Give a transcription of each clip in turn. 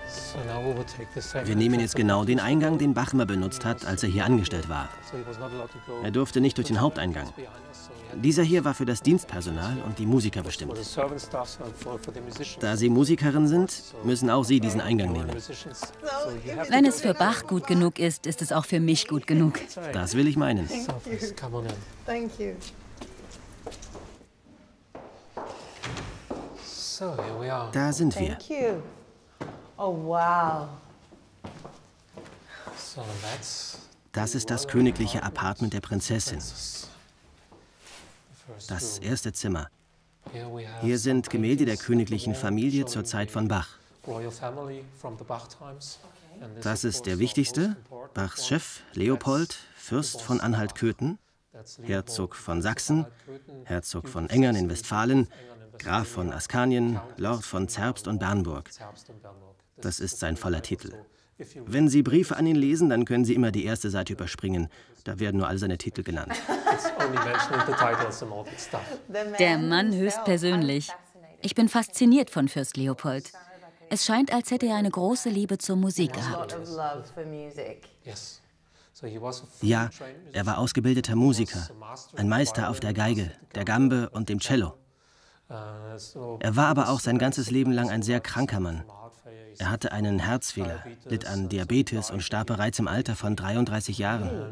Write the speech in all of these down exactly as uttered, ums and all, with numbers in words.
Wir nehmen jetzt genau den Eingang, den Bach immer benutzt hat, als er hier angestellt war. Er durfte nicht durch den Haupteingang. Dieser hier war für das Dienstpersonal und die Musiker bestimmt. Da Sie Musikerin sind, müssen auch Sie diesen Eingang nehmen. Wenn es für Bach gut genug ist, ist es auch für mich gut genug. Das will ich meinen. Da sind wir. Oh, wow. Das ist das königliche Apartment der Prinzessin. Das erste Zimmer. Hier sind Gemälde der königlichen Familie zur Zeit von Bach. Das ist der wichtigste, Bachs Chef, Leopold, Fürst von Anhalt-Köthen, Herzog von Sachsen, Herzog von Engern in Westfalen, Graf von Askanien, Lord von Zerbst und Bernburg. Das ist sein voller Titel. Wenn Sie Briefe an ihn lesen, dann können Sie immer die erste Seite überspringen. Da werden nur all seine Titel genannt. Der Mann höchstpersönlich. Ich bin fasziniert von Fürst Leopold. Es scheint, als hätte er eine große Liebe zur Musik gehabt. Ja, er war ausgebildeter Musiker, ein Meister auf der Geige, der Gambe und dem Cello. Er war aber auch sein ganzes Leben lang ein sehr kranker Mann. Er hatte einen Herzfehler, litt an Diabetes und starb bereits im Alter von dreiunddreißig Jahren.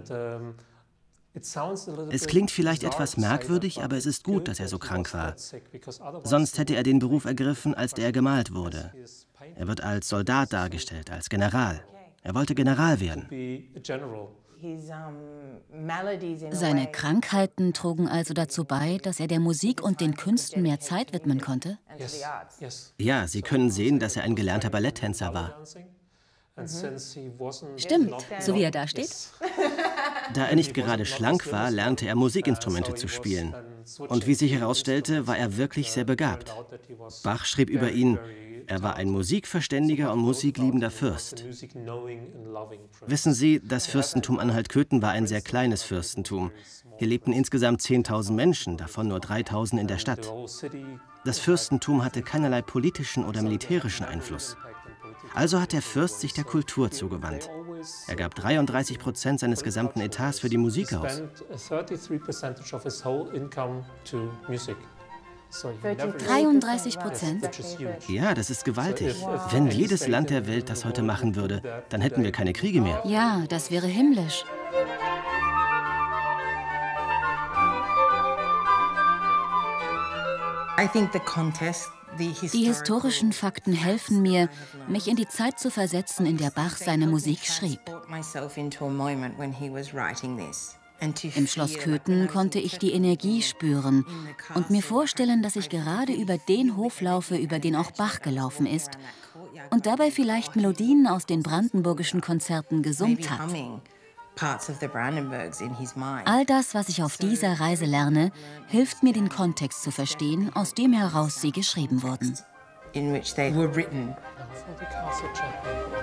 Es klingt vielleicht etwas merkwürdig, aber es ist gut, dass er so krank war. Sonst hätte er den Beruf ergriffen, als er gemalt wurde. Er wird als Soldat dargestellt, als General. Er wollte General werden. Seine Krankheiten trugen also dazu bei, dass er der Musik und den Künsten mehr Zeit widmen konnte? Ja, Sie können sehen, dass er ein gelernter Balletttänzer war. Stimmt, so wie er da steht. Da er nicht gerade schlank war, lernte er Musikinstrumente zu spielen. Und wie sich herausstellte, war er wirklich sehr begabt. Bach schrieb über ihn: Er war ein musikverständiger und musikliebender Fürst. Wissen Sie, das Fürstentum Anhalt-Köthen war ein sehr kleines Fürstentum. Hier lebten insgesamt zehntausend Menschen, davon nur dreitausend in der Stadt. Das Fürstentum hatte keinerlei politischen oder militärischen Einfluss. Also hat der Fürst sich der Kultur zugewandt. Er gab dreiunddreißig Prozent seines gesamten Etats für die Musik aus. dreiunddreißig Prozent? Ja, das ist gewaltig. Wenn jedes Land der Welt das heute machen würde, dann hätten wir keine Kriege mehr. Ja, das wäre himmlisch. Die historischen Fakten helfen mir, mich in die Zeit zu versetzen, in der Bach seine Musik schrieb. Im Schloss Köthen konnte ich die Energie spüren und mir vorstellen, dass ich gerade über den Hof laufe, über den auch Bach gelaufen ist, und dabei vielleicht Melodien aus den brandenburgischen Konzerten gesummt hat. All das, was ich auf dieser Reise lerne, hilft mir, den Kontext zu verstehen, aus dem heraus sie geschrieben wurden.